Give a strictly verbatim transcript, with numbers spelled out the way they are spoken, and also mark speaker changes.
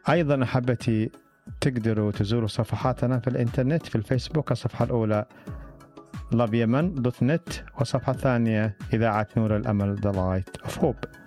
Speaker 1: أيضا أحبتي تقدروا تزوروا صفحاتنا في الإنترنت. في الفيسبوك الصفحة الأولى لاب يمن دوت نت، والصفحة الثانية إذاعة نور الأمل The Light of Hope.